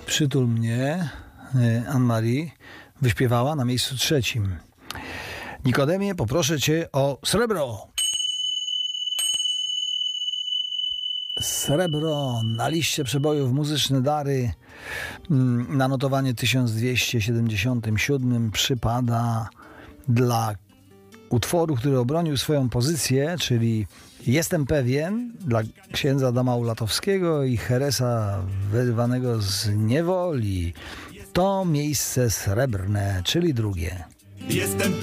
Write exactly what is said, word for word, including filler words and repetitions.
Przytul mnie Anne-Marie wyśpiewała na miejscu trzecim. Nikodemie, poproszę cię o srebro. Srebro na liście przebojów Muzyczne Dary na notowanie tysiąc dwieście siedemdziesiątym siódmym przypada dla utworu, który obronił swoją pozycję, czyli Jestem pewien, dla księdza Adama Ulatowskiego i Heresa wyrwanego z niewoli. To miejsce srebrne, czyli drugie. Jestem